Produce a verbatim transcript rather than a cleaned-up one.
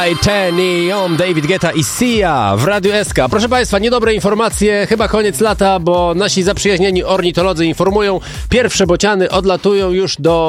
Neon, David Guetta i Sia w Radiu S K. Proszę Państwa, niedobre informacje, chyba koniec lata, bo nasi zaprzyjaźnieni ornitolodzy informują, pierwsze bociany odlatują już do